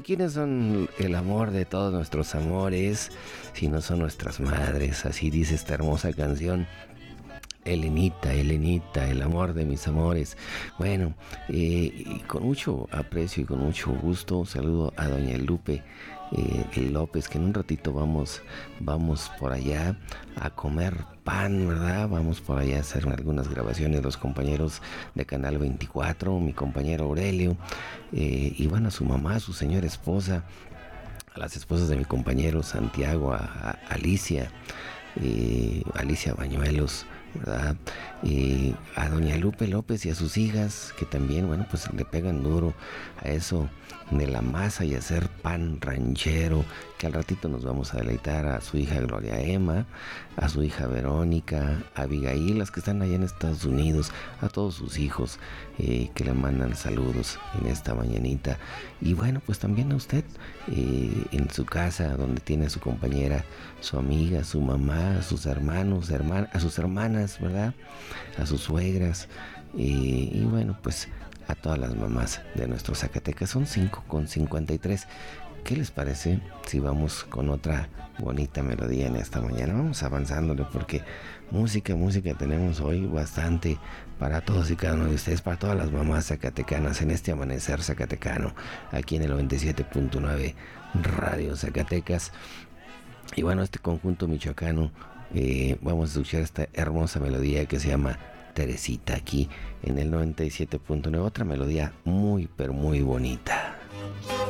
¿quiénes son el amor de todos nuestros amores si no son nuestras madres? Así dice esta hermosa canción. Elenita, Elenita, el amor de mis amores. Bueno, y con mucho aprecio y con mucho gusto saludo a doña Lupe López, que en un ratito vamos por allá a comer pan, ¿verdad? Vamos por allá a hacer algunas grabaciones, los compañeros de Canal 24, mi compañero Aurelio, y bueno, a su mamá, a su señora esposa, a las esposas de mi compañero Santiago, a Alicia, Alicia Bañuelos, ¿verdad? A doña Lupe López y a sus hijas, que también, bueno, pues le pegan duro a eso de la masa y hacer pan ranchero, que al ratito nos vamos a deleitar, a su hija Gloria Emma, a su hija Verónica, a Abigail, las que están allá en Estados Unidos, a todos sus hijos que le mandan saludos en esta mañanita. Y bueno, pues también a usted en su casa, donde tiene a su compañera, su amiga, su mamá, a sus hermanos, a sus hermanas, ¿verdad? A sus suegras, y bueno, pues a todas las mamás de nuestros Zacatecas. Son 5:53. ¿Qué les parece si vamos con otra bonita melodía en esta mañana? Vamos avanzándole, porque música tenemos hoy bastante para todos y cada uno de ustedes, para todas las mamás zacatecanas en este amanecer zacatecano, aquí en el 97.9 Radio Zacatecas. Y bueno, este conjunto michoacano, vamos a escuchar esta hermosa melodía que se llama Teresita, aquí en el 97.9, otra melodía muy pero muy bonita.